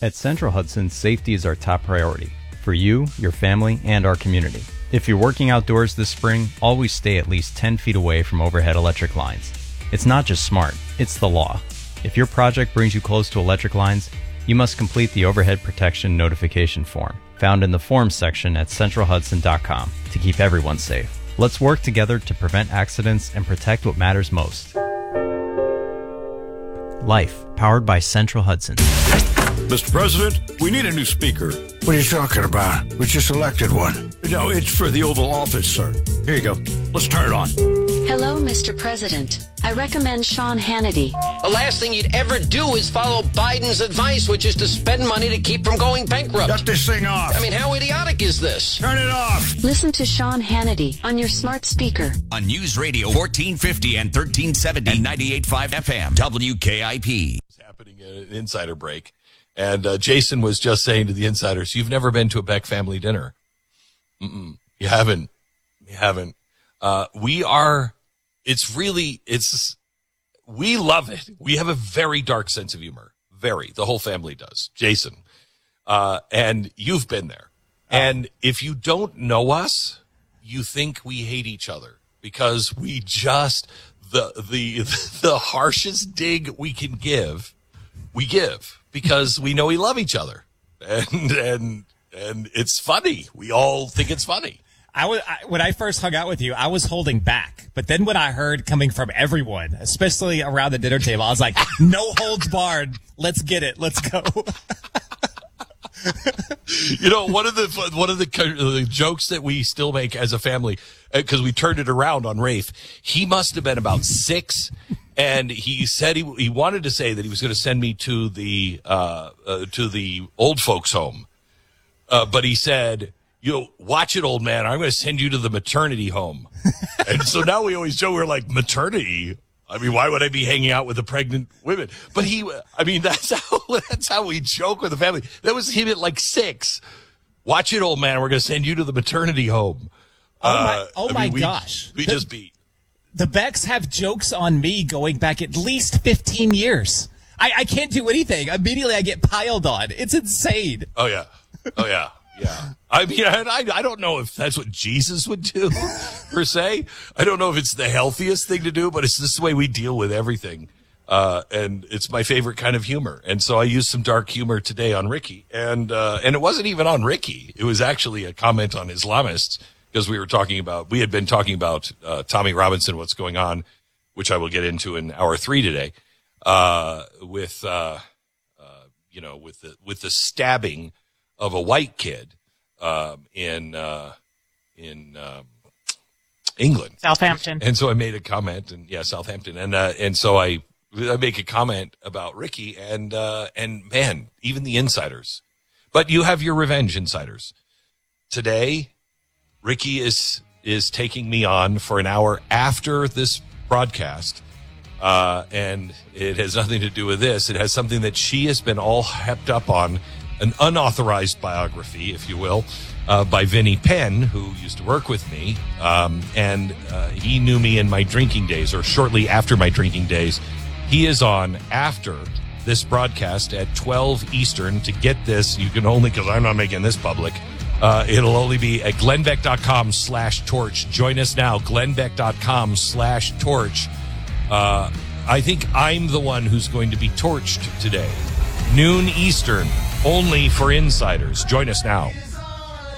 At Central Hudson, safety is our top priority for you, your family, and our community. If you're working outdoors this spring, always stay at least 10 feet away from overhead electric lines. It's not just smart, it's the law. If your project brings you close to electric lines, you must complete the Overhead Protection Notification Form, found in the Forms section at centralhudson.com, to keep everyone safe. Let's work together to prevent accidents and protect what matters most. Life, powered by Central Hudson. Mr. President, we need a new speaker. What are you talking about? We just elected one. No, it's for the Oval Office, sir. Here you go. Let's turn it on. Hello, Mr. President. I recommend Sean Hannity. The last thing you'd ever do is follow Biden's advice, which is to spend money to keep from going bankrupt. Shut this thing off. I mean, how idiotic is this? Turn it off. Listen to Sean Hannity on your smart speaker. On News Radio 1450 and 1370 and 98.5 FM, WKIP. It's happening at an insider break. And Jason was just saying to the insiders, you've never been to a Beck family dinner. You haven't. You haven't. We love it. We have a very dark sense of humor. Very. The whole family does. Jason. And you've been there. And if you don't know us, you think we hate each other because we just, the harshest dig we can give, we give because we know we love each other. And it's funny. We all think it's funny. When I first hung out with you, I was holding back. But then when I heard coming from everyone, especially around the dinner table, I was like, no holds barred. Let's get it. Let's go. You know, one of the jokes that we still make as a family, because we turned it around on Rafe, he must have been about 6. And he said he wanted to say that he was going to send me to the old folks home. But he said, watch it, old man. I'm going to send you to the maternity home. And so now we always joke, we're like, maternity? I mean, why would I be hanging out with the pregnant women? But that's how we joke with the family. That was him at like 6. Watch it, old man. We're going to send you to the maternity home. Oh my gosh. We just beat. The Becks have jokes on me going back at least 15 years. I can't do anything. Immediately I get piled on. It's insane. Oh, yeah. Yeah. I mean, I don't know if that's what Jesus would do, per se. I don't know if it's the healthiest thing to do, but it's just the way we deal with everything. And it's my favorite kind of humor. And so I used some dark humor today on Ricky. And it wasn't even on Ricky. It was actually a comment on Islamists. Because we had been talking about Tommy Robinson, what's going on, which I will get into in hour 3 today, with the stabbing of a white kid in England, Southampton. And so I made a comment, Southampton, and so I make a comment about Ricky, and man, even the insiders. But you have your revenge, insiders. Today, Ricky is taking me on for an hour after this broadcast, and it has nothing to do with this. It has something that she has been all hepped up on, an unauthorized biography, if you will, by Vinnie Penn, who used to work with me, and he knew me in my drinking days, or shortly after my drinking days. He is on after this broadcast at 12 Eastern. To get this, you can only, because I'm not making this public, it'll only be at glennbeck.com/torch. Join us now, glennbeck.com/torch. I think I'm the one who's going to be torched today. Noon Eastern, only for insiders. Join us now.